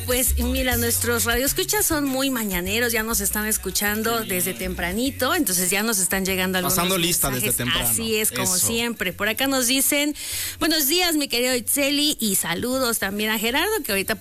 pues mira, nuestros radioescuchas son muy mañaneros, ya nos están escuchando desde tempranito, entonces ya nos están llegando algunos pasando lista mensajes. desde temprano. Así es, como Eso. siempre. Por acá nos dicen, buenos días, mi querido Itzeli, y saludos también a Gerardo, que ahorita